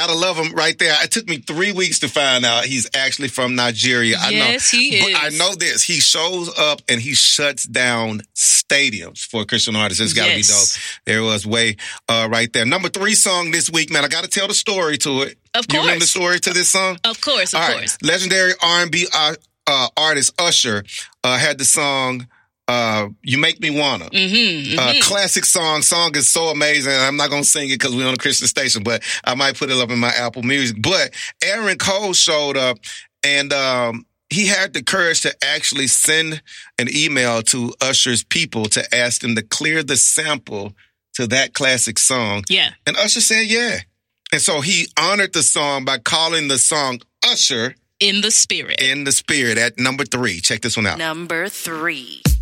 Gotta love him right there. It took me 3 weeks to find out he's actually from Nigeria. Yes, he is. But I know this. He shows up and he shuts down stadiums for a Christian artist. It's gotta be dope. There was Way right there. Number 3 song this week, man. I gotta tell the story to it. Of course. You remember the story to this song? Of course, of course. Legendary R&B artist Usher had the song You Make Me Wanna. Classic song. Song is so amazing. I'm not going to sing it because we're on a Christian station, but I might put it up in my Apple Music. But Aaron Cole showed up and he had the courage to actually send an email to Usher's people to ask them to clear the sample to that classic song. Yeah. And Usher said, yeah. And so he honored the song by calling the song Usher In the Spirit. In the Spirit at number 3. Check this one out. Number 3.